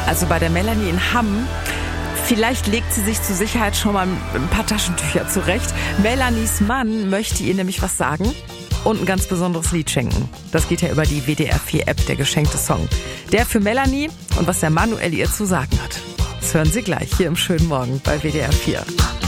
also bei der Melanie in Hamm. Vielleicht legt sie sich zur Sicherheit schon mal ein paar Taschentücher zurecht. Melanies Mann möchte ihr nämlich was sagen und ein ganz besonderes Lied schenken. Das geht ja über die WDR4-App, der geschenkte Song. Der für Melanie und was der Manuel ihr zu sagen hat. Das hören Sie gleich hier im schönen Morgen bei WDR4.